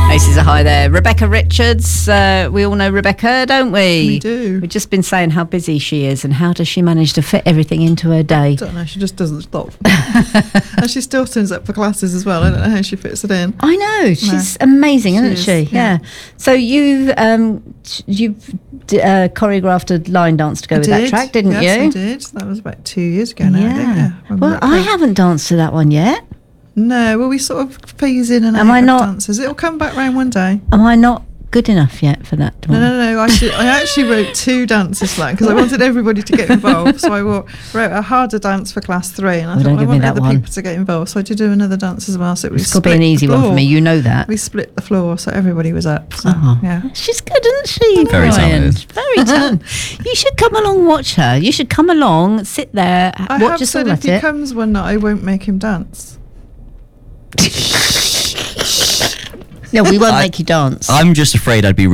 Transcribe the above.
Aces are high there. Rebecca Richards. We all know Rebecca, don't we? We do. We've just been saying how busy she is and how does she manage to fit everything into her day. I don't know, she just doesn't stop. And she still turns up for classes as well. I don't know how she fits it in. I know, she's amazing, isn't she? Yeah. So you've choreographed a line dance to go with that track, didn't you? Yes, I did. That was about 2 years ago now, I think. Yeah. Well, I haven't danced to that one yet. No, well, we sort of phase in and out of dances. It'll come back round one day. Am I not good enough yet for that one? No. I actually wrote 2 dances for that because I wanted everybody to get involved. So I wrote a harder dance for class 3, and I thought I want other people to get involved. So I did do another dance as well. So it's got to be an easy one for me. You know that. We split the floor, so everybody was up. So, yeah, she's good, isn't she? Very talented. Very talented. You should come along and watch her. You should come along, sit there, watch us all at it. If he comes one night, I won't make him dance. No, we won't make you dance. I'm just afraid I'd be